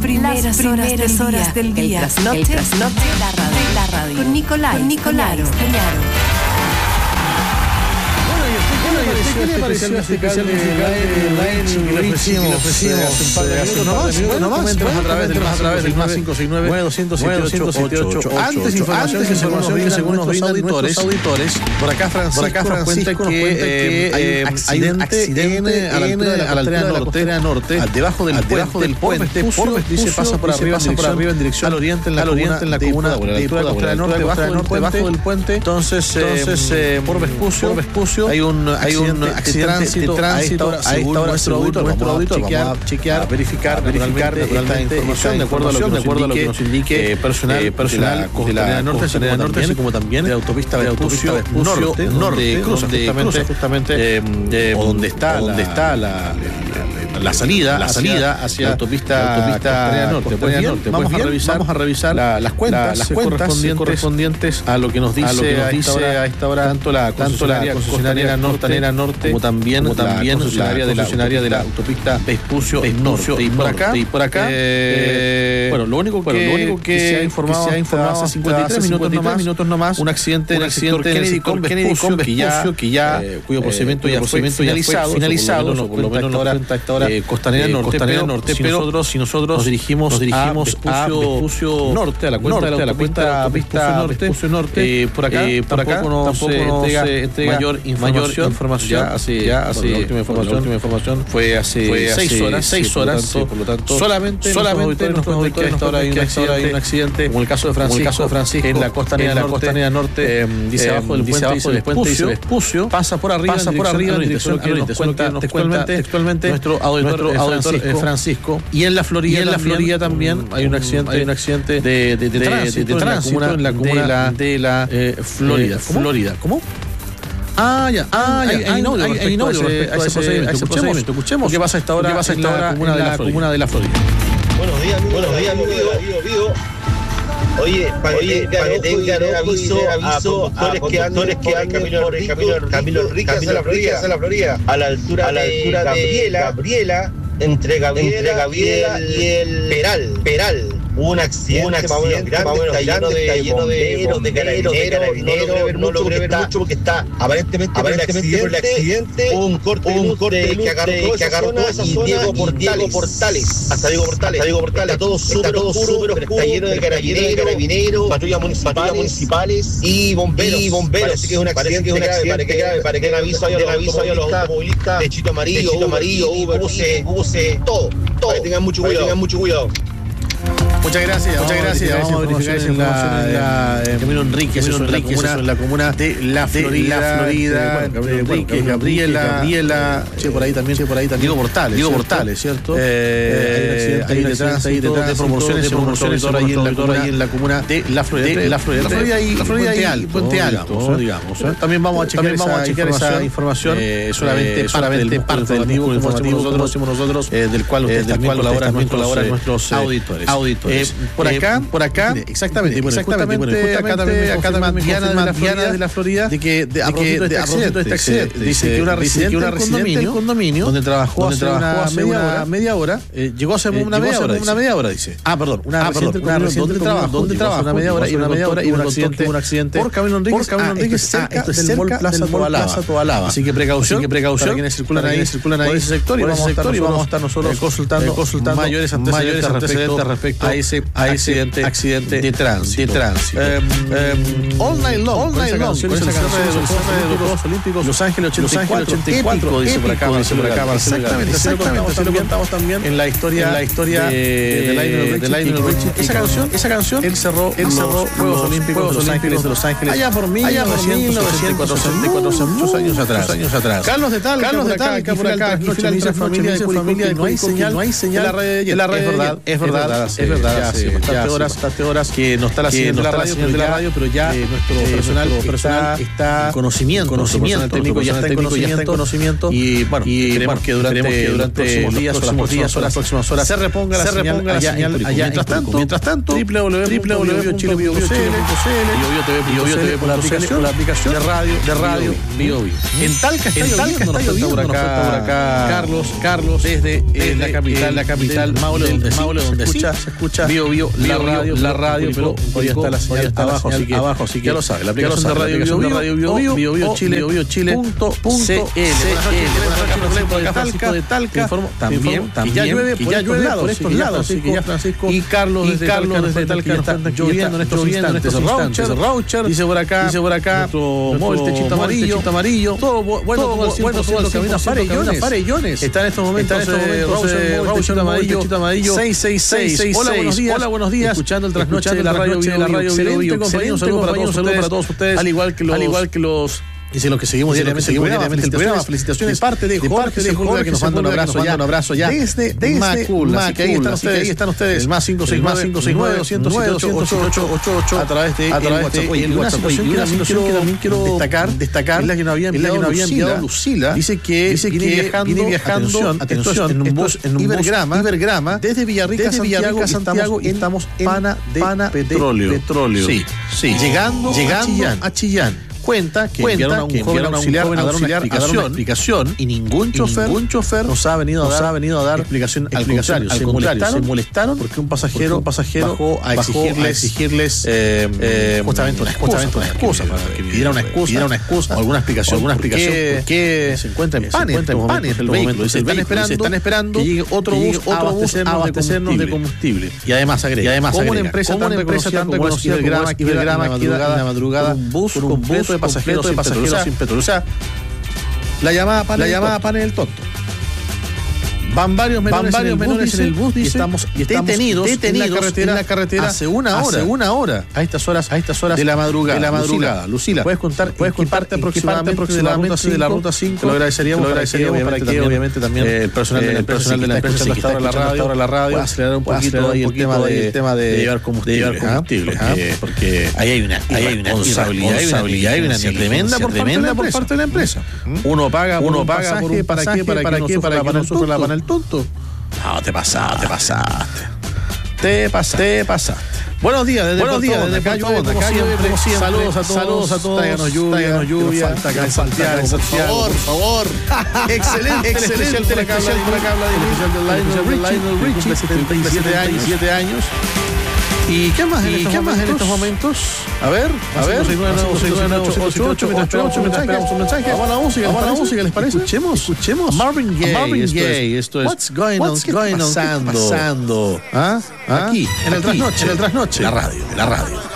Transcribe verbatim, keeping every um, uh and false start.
primeras, Las primeras horas del día. El trasnoche, El trasnoche de la radio. de la radio. Con Nicolás. Con Nicolás Cañaro. ¿Qué le pareció este especial musical de Lionel Richie que le ofrecimos hace un par de minutos nomás? Coméntenos a través del más cinco seis nueve nueve dos cero siete ocho ocho. Antes información que según nuestros auditores, por acá Francisco nos cuenta que hay un accidente a la altura de la costera norte, debajo del puente, dice pasa por arriba en dirección al oriente en la comuna de la costera norte, debajo del puente. Entonces, por Vespucio hay un accidente de tránsito a esta hora, según nuestro auditor. Vamos a chequear, verificar, verificar esta información de acuerdo a lo que nos indique personal de la Costanera Norte, así como también de la autopista Vespucio Norte, donde cruza justamente donde está la la salida, la salida hacia la autopista Costanera Norte. Pues bien, vamos a revisar, vamos a revisar las cuentas, las cuentas correspondientes a lo que nos dice a esta hora tanto la concesionaria Costanera Norte como también como también la concesionaria de la autopista Vespucio Norte. Y por acá, y por acá, bueno, lo único que lo único que se ha informado hace cincuenta y tres minutos nomás un accidente en el sector Kennedy con Vespucio que ya cuyo procedimiento ya fue finalizado, finalizado, por lo menos nos cuenta a esta hora Eh, Costanera eh, Norte, Costanera pero, Norte, si pero nosotros, si nosotros nos dirigimos, nos dirigimos a Vespucio Norte, a la cuenta de la cuenta Vespucio Norte, eh, por acá, eh, por acá tampoco nos, tampoco nos entrega, entrega mayor información, información ya hace, ya hace bueno, la última información, la última información fue hace, fue hace seis horas, seis horas, sí, por lo tanto, solamente, solamente nuestros auditores nos cuentan que hasta ahora hay un accidente, como el caso de Francisco, el caso de Francisco en la Costanera Norte, dice abajo del puente, dice Vespucio, pasa por arriba, pasa por arriba en dirección que nos cuenta textualmente nuestro auditor, nuestro auditor Francisco, Francisco. Y en la Florida, y en la Florida también hay un accidente, hay un accidente de, de, de, de tránsito, de, de tránsito en la comuna de la, de la eh, Florida. ¿Cómo? Florida. ¿Cómo? Ah, ya. Ah, ya. Hay, hay, no, hay, hay no a ese, a ese procedimiento. Escuchemos, escuchemos. ¿Qué pasa a esta hora? ¿Qué pasa a esta hora en la comuna de la Florida? Buenos días, buenos días, amigo Vivo. Oye, para que tengan aviso, aviso a conductores que anden por el Camilo Enrique hacia la Florida, a la altura de Gabriela, entre Gabriela y el Peral, Peral. Hubo un accidente, un accidente grande, está lleno de, está lleno de bomberos, de carabineros, no logré ver mucho porque está aparentemente, aparentemente por el accidente, hubo un corte, un corte que agarró toda esa zona, Diego Portales, hasta Diego Portales, hasta Diego Portales, todo súper oscuro, pero está lleno de carabineros, patrullas municipales y bomberos, parece que es un accidente grave, para que den aviso a los automovilistas de Chito Amarillo, Uber, Uber, todo, todo, tengan mucho cuidado, tengan mucho cuidado. Muchas gracias, muchas gracias. Vamos a verificar eso en la Camilo Enrique, eso en la comuna de La Florida, La Florida, Camilo Enrique, Gabriela, Gabriela, che por ahí también, che por ahí también. Diego Portales, Diego Portales, ¿cierto? Eh, hay un accidente ahí detrás de promociones, de promociones ahí en la comuna, ahí en la comuna de La Florida, La Florida, La Florida y Puente Alto, Puente Alto, digamos. También vamos a chequear, vamos a chequear esa información, solamente solamente parte del mismo informativo que nosotros nosotros, del cual ustedes también colaboran nuestros auditores. Eh, por acá, eh, por acá, exactamente, bueno, exactamente, bueno, acá también, acá también Diana de la Florida, de la Florida, de que de, a propósito de este accidente, dice que una residente del condominio, condominio, donde trabajó, donde trabajó hace una media hora, llegó hace una media hora, una media hora, dice. Ah, perdón, una residente donde trabajó, donde trabajó una media hora y una media hora y un accidente, un accidente por Camilo Enrique, por Camilo Enrique cerca del Mall Plaza Tobalaba. Así que precaución, así que precaución, para quienes circulan ahí, circulan ahí ese sector y vamos a estar nosotros consultando, consultando mayores antecedentes respecto a ese a accidente, accidente de tránsito. De tránsito. Um, um, all Night Long, All Night Long, con esa canción de los Juegos Olímpicos, Los Ángeles ochenta y cuatro, dice por acá, dice por acá, exactamente, exactamente, así lo contamos también en la historia, en la historia de Lionel Richie. Esa canción, esa canción, él cerró, él cerró Juegos Olímpicos de Los Ángeles, de Los Ángeles, allá por mil novecientos ochenta y cuatro, muchos años atrás, años atrás. Carlos de Tal, Carlos de Tal, que por acá, dice la familia de familia, no hay señal, no hay señal en la red, es verdad, es verdad, es verdad. ya hace bastante horas, bastante horas que no está la señal de la radio, de la radio, pero ya eh, nuestro eh, personal, nuestro personal está en conocimiento, conocimiento técnico ya está en conocimiento, conocimiento y bueno, y esperemos que durante que durante los días o las días o las próximas horas se reponga la señal allá allá. Mientras tanto, mientras tanto, doble u doble u doble u punto chile punto c l y Bio T V por la aplicación, la aplicación de radio, de radio Bio Bio. En Talca está lloviendo, nos cuenta por acá Carlos, Carlos desde la capital, la capital Maule, donde Maule donde se escucha, se escucha Bio Bio, la radio, la radio, pero hoy está la señal abajo, así que abajo, así que ya lo sabe, la aplicación de radio Bio Bio, Bio Bio Chile, Bio Bio Chile punto c l. De Talca, también, también ya llueve por estos lados, por estos lados, así que ya Francisco y Carlos desde Carlos desde Talca está lloviendo en estos instantes. Raucher dice por acá, dice por acá, móvil techito amarillo, amarillo, todo bueno, todo bueno, todo el camino a Farellones. Está en estos momentos Raucher amarillo, amarillo seis seis seis. Hola, buenos días. Hola, buenos días. Escuchando el trasnoche de la radio, de la radio Bio Bio. Un saludo para todos ustedes, al igual que los al igual que los Dice los que seguimos diariamente, seguimos diariamente el programa. Felicitaciones de parte de Jorge de Jorge que nos manda un abrazo ya, un abrazo ya desde Macul. Así que ahí están ustedes, ahí están ustedes. El más cinco seis nueve doscientos nueve doscientos ocho ocho a través de a través de el WhatsApp. Y una situación que también quiero destacar, destacar es la que nos había enviado Lucila. Dice que dice que viene viajando, atención, en un bus en un Ibergrama, Ibergrama desde Villarrica a Santiago y estamos en Pana de Petróleo. Sí, sí. Llegando llegando a Chillán. Cuenta que cuenta enviaron a un que joven auxiliar, a, dar una explicación, a dar una explicación y ningún chofer, y ningún chofer nos ha venido a dar, ha venido a dar explicación, explicación al contrario, al se, contrario molestaron, se molestaron porque un pasajero, un pasajero bajó a exigirles, bajó a exigirles eh, eh, justamente una excusa, justamente una excusa para que pidiera una excusa, pidiera una excusa, alguna explicación, alguna explicación por qué se encuentra en pan, se encuentra en pan el vehículo, se están esperando, están esperando que llegue otro bus, otro bus a abastecernos de combustible. Y además agrega, y además agrega, como una empresa tan reconocida como Ibergrama queda en la madrugada un bus completo de pasajeros, de pasajeros sin petróleo. O sea, la llamada pan, la llamada pan en el tonto. Van varios menores, Van varios en, el menores dice, en el bus, dice, y estamos, y estamos detenidos, detenidos en, la carretera, en la carretera hace una hora, hace una hora, a estas horas, a estas horas de la madrugada, de la madrugada. Lucila, Lucila ¿puedes contar, puedes contarte aproximadamente, aproximadamente de la ruta cinco? Lo agradeceríamos, lo agradeceríamos para que también, obviamente también eh, el personal de la empresa, de la empresa que está ahora la radio, ahora la radio, pueda acelerar un poquito ahí el tema de el tema de llevar combustible, porque ahí hay una responsabilidad, hay una tremenda por parte de la empresa. Uno paga, uno paga por un pasaje, para para qué, para que no sufra la pana el tonto. No, te pasaste, te pasaste. Te pasaste, te pasaste. Buenos días, desde Buenos días, desde acá, como siempre, como siempre. Saludos a todos, saludos a todos. Tráiganos lluvia, tráiganos lluvia. Falta acá en Santiago, Santiago, por favor. Excelente, excelente. Por acá habla de Lionel Richie, setenta y siete años. ¿Y qué más en, estos, ¿qué más en estos momentos? A ver, a ver. Mientras esperamos un mensaje. Vamos a la música, vamos a la música, ¿les parece? Escuchemos, escuchemos. Marvin Gaye. Marvin Gaye, esto es. What's going on? What's going on? Pasando. ¿Ah? Aquí, en el trasnoche, en el trasnoche. La radio, la radio.